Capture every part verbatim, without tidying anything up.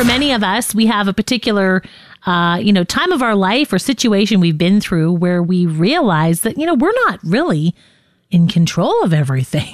for many of us, we have a particular, uh, you know, time of our life or situation we've been through where we realize that, you know, we're not really in control of everything.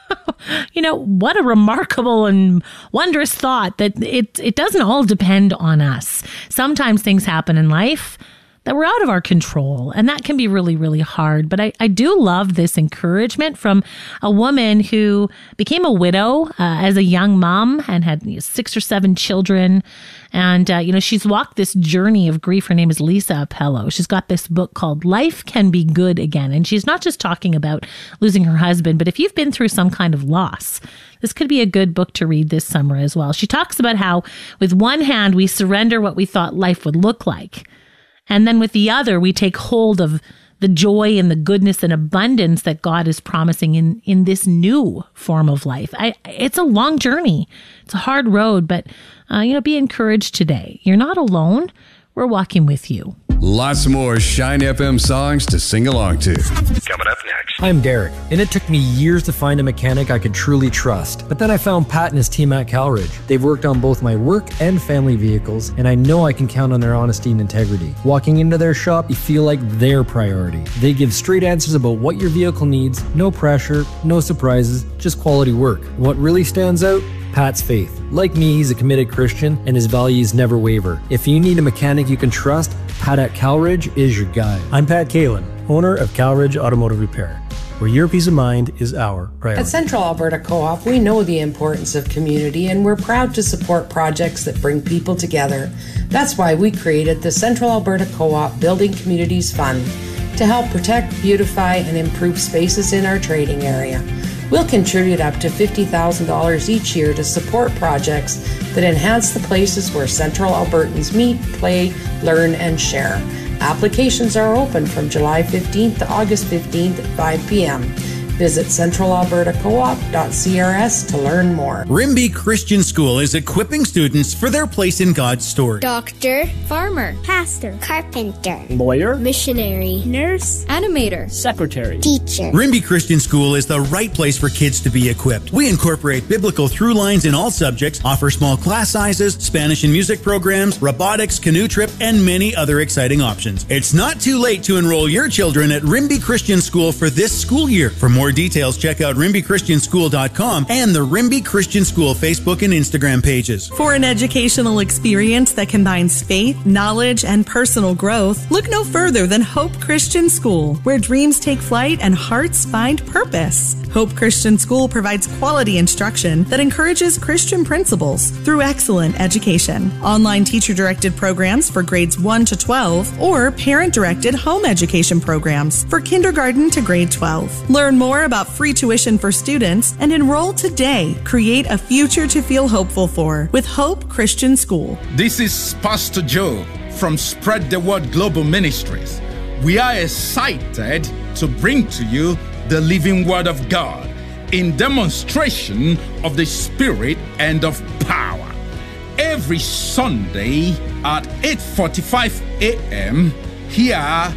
You know, what a remarkable and wondrous thought that it it doesn't all depend on us. Sometimes things happen in life that we're out of our control, and that can be really, really hard. But I, I do love this encouragement from a woman who became a widow uh, as a young mom and had you know, six or seven children. And, uh, you know, she's walked this journey of grief. Her name is Lisa Appello. She's got this book called Life Can Be Good Again. And she's not just talking about losing her husband, but if you've been through some kind of loss, this could be a good book to read this summer as well. She talks about how with one hand, we surrender what we thought life would look like. And then with the other, we take hold of the joy and the goodness and abundance that God is promising in, in this new form of life. I, it's a long journey. It's a hard road, but, uh, you know, be encouraged today. You're not alone. We're walking with you. Lots more Shine F M songs to sing along to. Coming up next. I'm Derek, and it took me years to find a mechanic I could truly trust. But then I found Pat and his team at Calridge. They've worked on both my work and family vehicles, and I know I can count on their honesty and integrity. Walking into their shop, you feel like their priority. They give straight answers about what your vehicle needs, no pressure, no surprises, just quality work. What really stands out? Pat's faith. Like me, he's a committed Christian, and his values never waver. If you need a mechanic you can trust, Pat at Calridge is your guy. I'm Pat Kalin, owner of Calridge Automotive Repair, where your peace of mind is our priority. At Central Alberta Co-op, we know the importance of community, and we're proud to support projects that bring people together. That's why we created the Central Alberta Co-op Building Communities Fund to help protect, beautify, and improve spaces in our trading area. We'll contribute up to fifty thousand dollars each year to support projects that enhance the places where Central Albertans meet, play, learn, and share. Applications are open from July fifteenth to August fifteenth at five p.m. Visit central alberta co op dot c r s to learn more. Rimbey Christian School is equipping students for their place in God's story. Doctor, farmer, pastor, carpenter, Lawyer, missionary, nurse, animator, secretary, teacher. Rimbey Christian School is the right place for kids to be equipped. We incorporate biblical through lines in all subjects, offer small class sizes, Spanish and music programs, robotics, canoe trip, and many other exciting options. It's not too late to enroll your children at Rimbey Christian School for this school year. For more details, check out rimbey christian school dot com and the Rimbey Christian School Facebook and Instagram pages. For an educational experience that combines faith, knowledge, and personal growth, look no further than Hope Christian School, where dreams take flight and hearts find purpose. Hope Christian School provides quality instruction that encourages Christian principles through excellent education. Online teacher-directed programs for grades one to twelve or parent-directed home education programs for kindergarten to grade twelve. Learn more about free tuition for students and enroll today. Create a future to feel hopeful for with Hope Christian School. This is Pastor Joe from Spread the Word Global Ministries. We are excited to bring to you the living Word of God in demonstration of the Spirit and of power. Every Sunday at eight forty-five a.m. here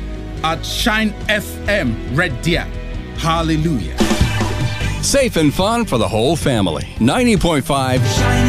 at Shine F M Radio. Hallelujah. Safe and fun for the whole family. ninety point five